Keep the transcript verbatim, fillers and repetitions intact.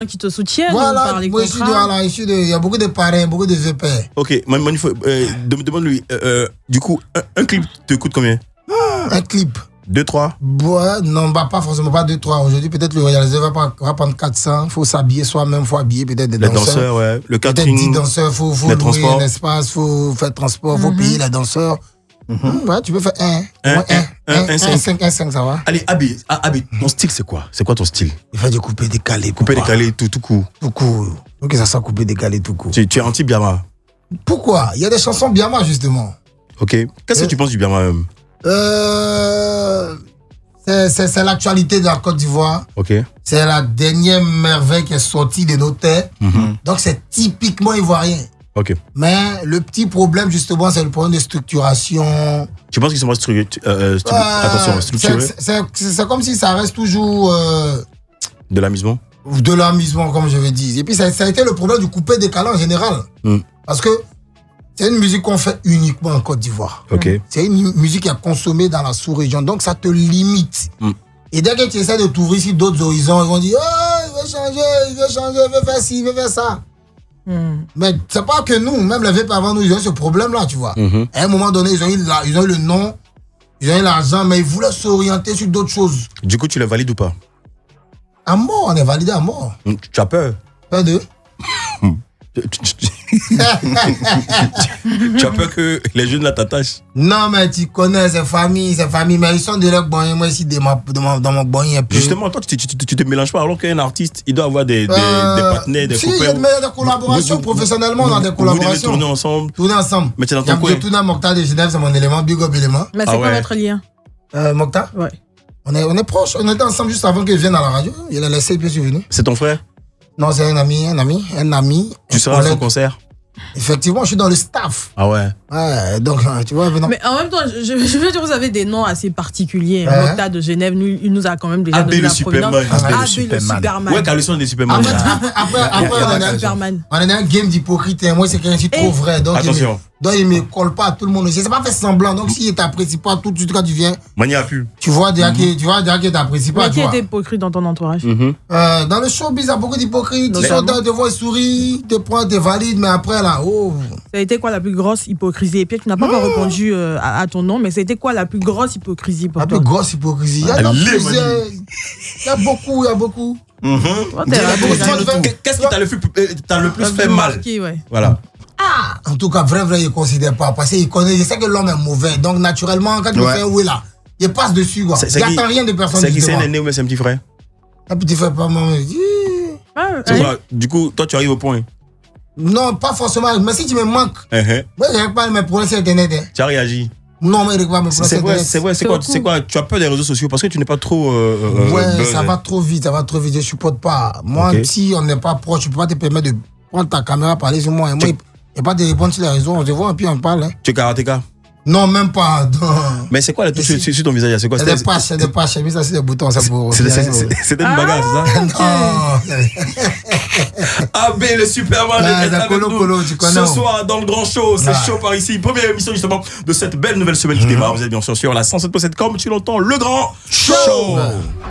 qui te soutiennent voilà, par les moi, contrats. Je suis de, voilà, je suis de, il y a beaucoup de parrains, beaucoup de vieux pères. Ok, Manifo, euh, demande-lui, euh, euh, du coup, un, un clip te coûte combien? Un clip. deux, trois Ouais, non, bah, pas forcément pas deux, trois. Aujourd'hui, peut-être le réalisateur va, pas, va prendre quatre cents. Il faut s'habiller soi-même, il faut habiller peut-être des Les danseurs. danseurs, ouais. Le Peut-être catering. dix danseurs, il faut, faut les louer transports. un espace, il faut faire transport, il faut Mhm. payer les danseurs. Mhm. Ouais, tu peux faire un. Un, Ouais, un, un, un, un, un, cinq. un, cinq, un, cinq, ça va. Allez, Abi, ah, Abi, ton style, c'est quoi? C'est quoi ton style? Il fait du coupé décalé. Coupé, pourquoi décalé, tout, tout court. Tout court. Il faut que ça soit coupé décalé tout court. Tu, tu es anti-Biama. Pourquoi? Il y a des chansons Biama, justement. Ok. Qu'est-ce que Euh. tu penses du Biama même? Euh, c'est, c'est, c'est l'actualité de la Côte d'Ivoire. Ok. C'est la dernière merveille qui est sortie de nos terres. Mhm. Donc, c'est typiquement ivoirien. Ok. Mais le petit problème, justement, c'est le problème de structuration. Tu penses qu'ils sont pas structurés? Euh, stru- Euh, attention, structurés c'est, c'est, c'est, c'est comme si ça reste toujours euh, de l'amusement? de l'amusement, comme je veux dire. Et puis, ça, ça a été le problème du coupé décalé en général. Mm. Parce que c'est une musique qu'on fait uniquement en Côte d'Ivoire. Ok. C'est une musique qui est consommée dans la sous-région. Donc, ça te limite. Mm. Et dès que tu essaies de t'ouvrir sur d'autres horizons, ils vont dire oh, il veut changer, il veut changer, il veut faire ci, il veut faire ça. Hmm. Mais c'est pas que nous, même les V P avant nous, ils ont eu ce problème-là, tu vois. Mhm. À un moment donné, ils ont, eu la, ils ont eu le nom, ils ont eu l'argent, mais ils voulaient s'orienter sur d'autres choses. Du coup, tu le valides ou pas? À mort, on est validé à mort. Mm, Tu as peur? Pas de. Tu, tu- tu- tu as peur que les jeunes là t'attachent? Non, mais tu connais ces familles, ces familles, mais ils sont de leur bon, moi ici, de ma, de ma, dans mon bon, un peu. Justement, toi, tu, tu, tu, tu te mélanges pas alors qu'un artiste, il doit avoir des, des, Euh, des partenaires, des si, il y copains. a des, des collaborations Vous- vous- professionnellement, on a des Vous devez collaborations. tourner ensemble. Tourner ensemble. Mais tu es dans ton J'ai coin. tourné à Mokhtar de Genève, c'est mon élément, big up élément. Mais Ah c'est quoi ouais. votre lien? Euh, Mokhtar, Ouais. on est, on est proches, on était ensemble juste avant qu'il vienne à la radio. Il a laissé, puis je suis venu. C'est ton frère? Non, c'est un ami, un ami, un ami. Tu un seras à son collègue. concert? Effectivement, je suis dans le staff. Ah ouais. Ouais, donc, euh, tu vois, non. Mais en même temps, je, je veux dire, vous avez des noms assez particuliers. Ouais. Mokhtar de Genève, nous, il nous a quand même déjà Abbé donné le la Superman. provenance. Abbé le Abbé le Superman. Superman. Ouais, Carlson est Superman. Après, après, après, après, Il y a on, le a, Superman. on a un game d'hypocrite. hein. Moi, c'est quelqu'un qui est trop Eh. vrai. Donc, Attention. Il me, donc, il me colle pas à tout le monde aussi. C'est pas fait semblant. Donc, s'il t'apprécie pas tout de suite quand tu viens, Mani a pu. tu vois déjà qu'il tu vois déjà qu'il t'apprécie pas. Mais tu qui vois. était hypocrite dans ton entourage? Mhm. Euh, dans le showbiz, il y a beaucoup d'hypocrites. Ils sont Notamment. dans, te voient sourire, te prennent, te valident, mais après, là, oh. Ça a été quoi la plus grosse hypocrisie? Et puis tu n'as pas encore répondu euh, à, à ton nom, mais ça a été quoi la plus grosse hypocrisie pour La toi? plus grosse hypocrisie. Il y a Elle donc l'est, plusieurs- il y a beaucoup, il y a beaucoup. Mhm. Oh, t'es Dis-la, ravi, dis-la, t'as- dis-la. Qu'est- Qu'est-ce qui t'a le, plus- euh, t'a le plus t'as fait vu mal? marqué, ouais. Voilà. En tout cas, vrai, vrai, il ne considère pas. Parce qu'il connaît, je sais que l'homme est mauvais. Donc, naturellement, quand tu Ouais. me fais un oui là, il passe dessus, quoi. C'est- Il c'est qui- n'attend rien de personne. C'est qui? C'est justement. un aîné ou bien c'est un petit frère? Un petit frère, pas moi. je dis, Ah, C'est ouais. quoi? Du coup, toi, tu arrives au point. non, pas forcément. Mais si tu me manques, Uh-huh. moi, je n'arrive pas à mes problèmes sur Internet. hein. Tu as réagi. Non, mais je n'arrive pas à mes problèmes C'est sur vrai, Internet. c'est vrai. C'est C'est quoi, au c'est coup. quoi? Tu as peur des réseaux sociaux parce que tu n'es pas trop. Euh, euh, Ouais, buzz, ça hein. va trop vite, ça va trop vite. Je ne supporte pas. Moi, Ok. si on n'est pas proche, tu ne peux pas te permettre de prendre ta caméra, parler sur moi. Et moi, il n'y a pas de répondre sur les réseaux. On se voit et puis on parle. hein. Tu es karatéka. Non, même pas. Non. Mais c'est quoi la touche Mais si. sur, sur ton visage? C'est quoi? C'est C'était- des pages, c'est des pages. J'ai mis ça sur des boutons, ça pour. c'est- c'est- c'est- C'était une bagarre, c'est ça? Non. A B, le Superman, Ouais, est c'est avec Colo nous Colo, tu connais, ce on. soir dans le Grand Show. C'est Ouais. chaud par ici. Première émission justement de cette belle nouvelle semaine qui démarre. Vous êtes bien sûr sur la cent sept point sept comme tu l'entends, le Grand Show. Ouais.